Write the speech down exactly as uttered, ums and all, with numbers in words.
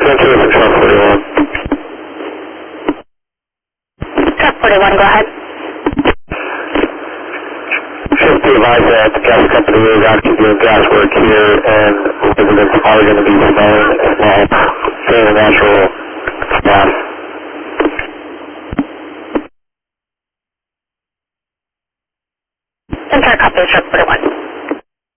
Answer for truck forty-one. Truck forty-one, go ahead. Just to advise that the gas company is actually doing gas work here, and residents are going to be smelling and well, seeing natural gas. Entire copy of truck forty-one.